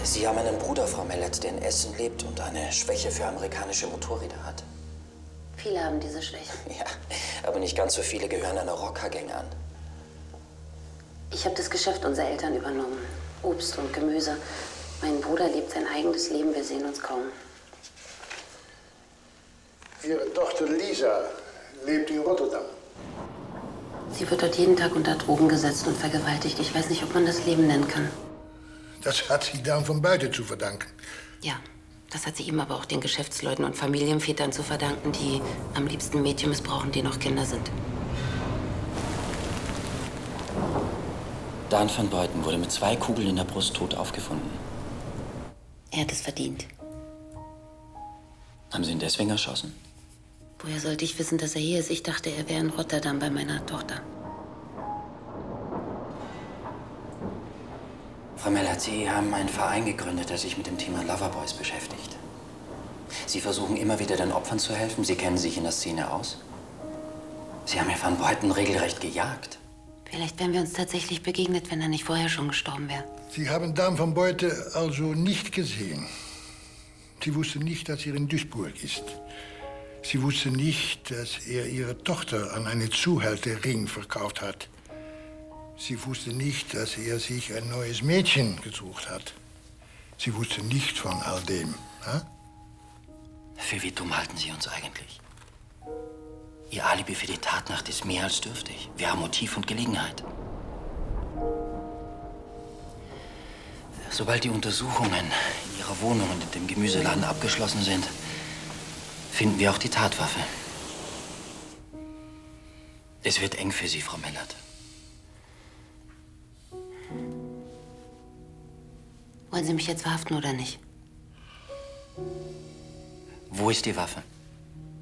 Sie haben einen Bruder, Frau Mellert, der in Essen lebt und eine Schwäche für amerikanische Motorräder hat. Viele haben diese Schwäche. Ja, aber nicht ganz so viele gehören einer Rockergang an. Ich habe das Geschäft unserer Eltern übernommen. Obst und Gemüse. Mein Bruder lebt sein eigenes Leben, wir sehen uns kaum. Ihre Tochter Lisa lebt in Rotterdam. Sie wird dort jeden Tag unter Drogen gesetzt und vergewaltigt. Ich weiß nicht, ob man das Leben nennen kann. Das hat sie dann von beiden zu verdanken. Ja, das hat sie ihm aber auch den Geschäftsleuten und Familienvätern zu verdanken, die am liebsten Mädchen missbrauchen, die noch Kinder sind. Dan van Buiten wurde mit 2 Kugeln in der Brust tot aufgefunden. Er hat es verdient. Haben Sie ihn deswegen erschossen? Woher sollte ich wissen, dass er hier ist? Ich dachte, er wäre in Rotterdam bei meiner Tochter. Frau Mellert, Sie haben einen Verein gegründet, der sich mit dem Thema Loverboys beschäftigt. Sie versuchen immer wieder den Opfern zu helfen. Sie kennen sich in der Szene aus. Sie haben ja Van Buiten regelrecht gejagt. Vielleicht wären wir uns tatsächlich begegnet, wenn er nicht vorher schon gestorben wäre. Sie haben Dan van Buiten also nicht gesehen. Sie wusste nicht, dass er in Duisburg ist. Sie wusste nicht, dass er ihre Tochter an eine Zuhälterring verkauft hat. Sie wusste nicht, dass er sich ein neues Mädchen gesucht hat. Sie wusste nicht von all dem. Hm? Für wie dumm halten Sie uns eigentlich? Ihr Alibi für die Tatnacht ist mehr als dürftig. Wir haben Motiv und Gelegenheit. Sobald die Untersuchungen in Ihrer Wohnung und in dem Gemüseladen abgeschlossen sind, finden wir auch die Tatwaffe. Es wird eng für Sie, Frau Mellert. Wollen Sie mich jetzt verhaften oder nicht? Wo ist die Waffe?